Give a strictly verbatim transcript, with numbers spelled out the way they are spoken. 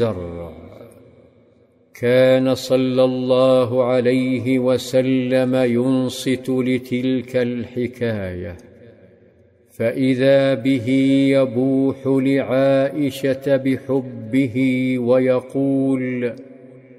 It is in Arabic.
الزرع. كان صلى الله عليه وسلم ينصت لتلك الحكايه، فإذا به يبوح لعائشة بحبه ويقول: